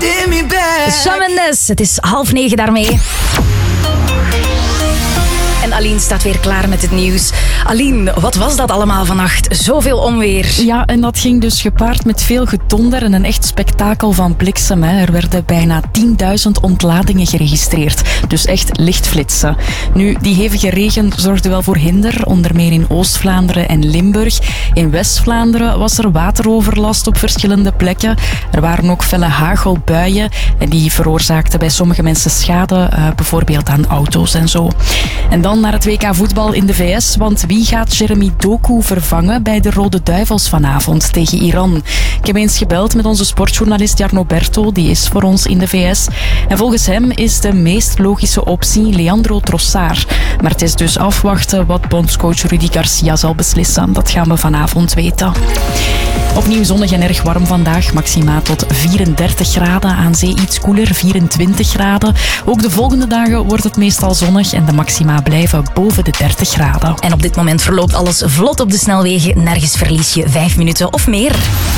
give me back. Shawn Mendes, het is 8:30 daarmee. En Aline staat weer klaar met het nieuws. Aline, wat was dat allemaal vannacht? Zoveel onweer. Ja, en dat ging dus gepaard met veel gedonder en een echt spektakel van bliksem. Er werden bijna 10.000 ontladingen geregistreerd. Dus echt lichtflitsen. Nu, die hevige regen zorgde wel voor hinder, onder meer in Oost-Vlaanderen en Limburg. In West-Vlaanderen was er wateroverlast op verschillende plekken. Er waren ook felle hagelbuien en die veroorzaakten bij sommige mensen schade, bijvoorbeeld aan auto's en zo. En dan naar het WK voetbal in de VS, want wie gaat Jeremy Doku vervangen bij de Rode Duivels vanavond tegen Iran? Ik heb eens gebeld met onze sportjournalist Jarno Berto, die is voor ons in de VS. En volgens hem is de meest logische optie Leandro Trossard. Maar het is dus afwachten wat bondscoach Rudy Garcia zal beslissen. Dat gaan we vanavond weten. Opnieuw zonnig en erg warm vandaag. Maxima tot 34 graden. Aan zee iets koeler, 24 graden. Ook de volgende dagen wordt het meestal zonnig en de maxima blijven boven de 30 graden. En op dit moment verloopt alles vlot op de snelwegen. Nergens verlies je 5 minuten of meer.